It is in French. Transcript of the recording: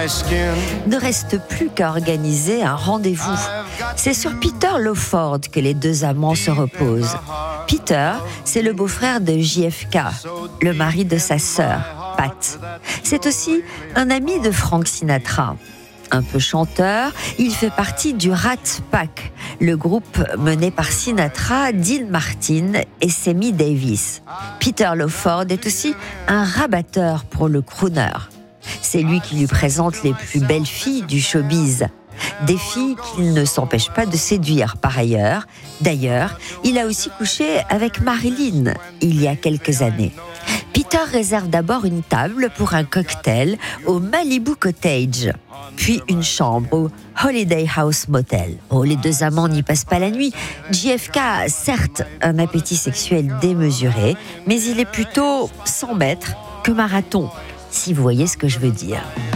Ne reste plus qu'à organiser un rendez-vous. C'est sur Peter Lawford que les deux amants se reposent. Peter, c'est le beau-frère de JFK, le mari de sa sœur, Pat. C'est aussi un ami de Frank Sinatra. Un peu chanteur, il fait partie du Rat Pack, le groupe mené par Sinatra, Dean Martin et Sammy Davis. Peter Lawford est aussi un rabatteur pour le crooner. C'est lui qui lui présente les plus belles filles du showbiz. Des filles qu'il ne s'empêche pas de séduire par ailleurs. D'ailleurs, il a aussi couché avec Marilyn il y a quelques années. Peter réserve d'abord une table pour un cocktail au Malibu Cottage, puis une chambre au Holiday House Motel. Les deux amants n'y passent pas la nuit. JFK a certes un appétit sexuel démesuré, mais il est plutôt 100 mètres que marathon, si vous voyez ce que je veux dire.